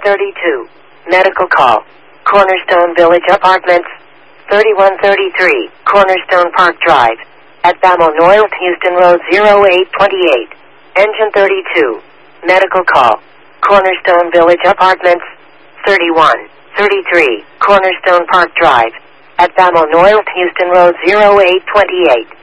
3132. Medical call. Cornerstone Village Apartments. 3133. Cornerstone Park Drive. At Bamo North Houston Road 0828. Engine 32. Medical call. Cornerstone Village Apartments. 3133. Cornerstone Park Drive. At Bamo North Houston Road 0828.